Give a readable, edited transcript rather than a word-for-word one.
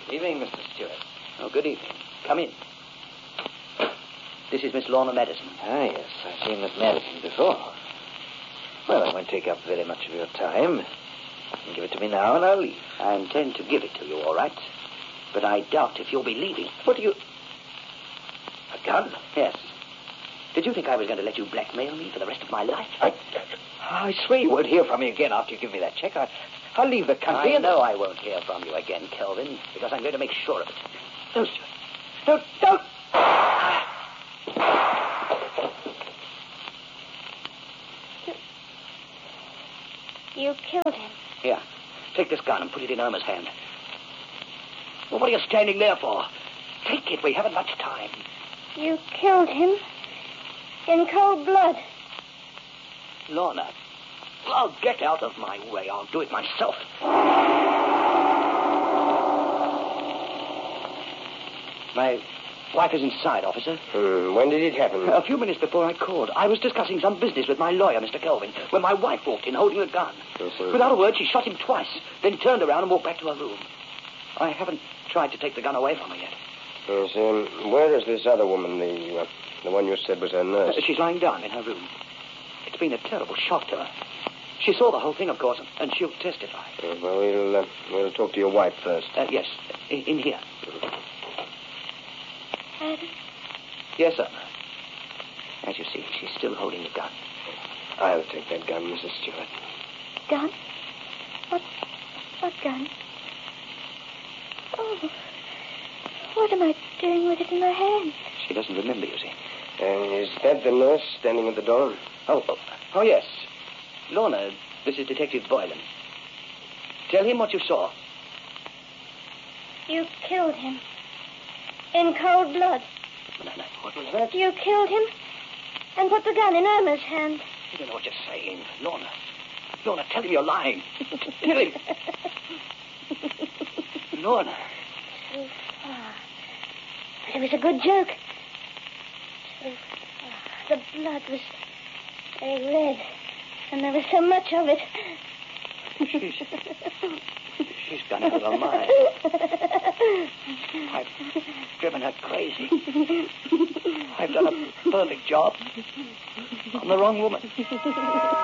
Evening, Mr. Stewart. Oh, good evening. Come in. This is Miss Lorna Madison. Ah, yes. I've seen Miss Madison before. Well, I won't take up very much of your time. You can give it to me now, and I'll leave. I intend to give it to you, all right. But I doubt if you'll be leaving. What do you... A gun? Yes. Did you think I was going to let you blackmail me for the rest of my life? I swear you won't hear from me again after you give me that check. I'll leave the country. I know I won't hear from you again, Kelvin, because I'm going to make sure of it. No, Stewart. Don't! You killed him. Here, take this gun and put it in Irma's hand. Well, what are you standing there for? Take it, we haven't much time. You killed him in cold blood. Lorna, oh, get out of my way. I'll do it myself. My wife is inside, officer. When did it happen? A few minutes before I called. I was discussing some business with my lawyer, Mr. Kelvin, when my wife walked in holding a gun. Yes, sir. Without a word, she shot him twice, then turned around and walked back to her room. I haven't tried to take the gun away from her yet. Yes, where is this other woman, the one you said was her nurse? She's lying down in her room. It's been a terrible shock to her. She saw the whole thing, of course, and she'll testify. Well, we'll talk to your wife first. Yes, in here. Adam? Yes, sir. As you see, she's still holding the gun. I'll take that gun, Mrs. Stewart. Gun? What gun? Oh, what am I doing with it in my hand? She doesn't remember, you see. Is that the nurse standing at the door? Oh, yes. Lorna, this is Detective Boylan. Tell him what you saw. You killed him. In cold blood. No. What was that? You killed him and put the gun in Irma's hand. You don't know what you're saying. Lorna, tell him you're lying. Tell him. Lorna. So far. But it was a good joke. So far. The blood was very red. And there was so much of it. She's gone out of her mind. I've driven her crazy. I've done a perfect job on the wrong woman.